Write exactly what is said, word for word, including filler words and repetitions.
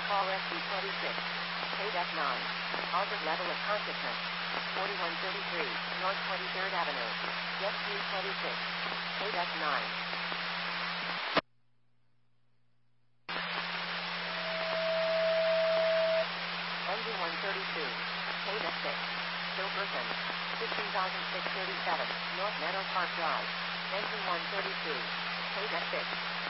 Call S B twenty-six. K-Deck nine. Altered level of consciousness. forty-one thirty-three, North twenty-third Avenue. Jet View twenty-six. K-Deck nine. Engine one thirty-two. K-Deck six. Still person. fifteen thousand six hundred thirty-seven, North Meadow Park Drive. Engine one thirty-two. K-Deck six.